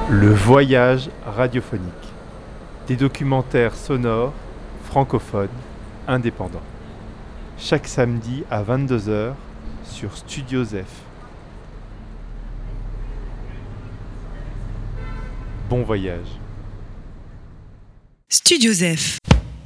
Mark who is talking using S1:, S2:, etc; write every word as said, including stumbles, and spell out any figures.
S1: Le voyage radiophonique. Des documentaires sonores, francophones, indépendants. Chaque samedi à vingt-deux heures sur Studio Zef. Bon voyage.
S2: Studio Zef.